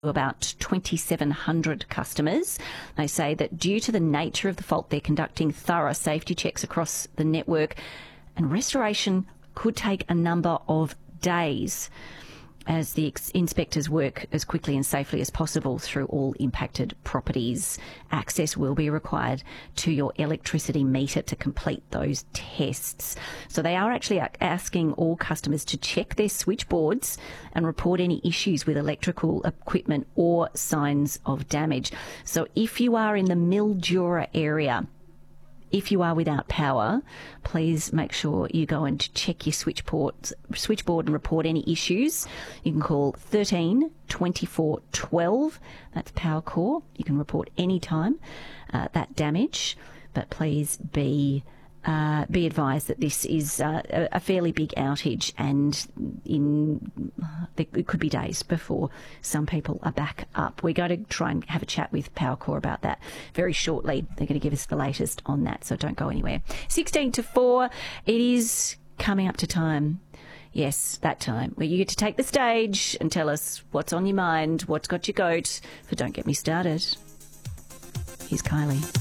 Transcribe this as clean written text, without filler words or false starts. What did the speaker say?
about 2,700 customers. They say that due to the nature of the fault, they're conducting thorough safety checks across the network, and restoration could take a number of days as the inspectors work as quickly and safely as possible through all impacted properties. Access will be required to your electricity meter to complete those tests. So they are actually asking all customers to check their switchboards and report any issues with electrical equipment or signs of damage. So if you are in the Mildura area, if you are without power, please make sure you go and check your switchboard and report any issues. You can call 13 24 12. That's Powercor. You can report any time that damage, but please be advised that this is a fairly big outage, and it could be days before some people are back up. We're going to try and have a chat with Powercor about that very shortly. They're going to give us the latest on that, so don't go anywhere. 16 to 4, it is coming up to time. Yes, that time where you get to take the stage and tell us what's on your mind, what's got your goat for Don't Get Me Started. Here's Kylie.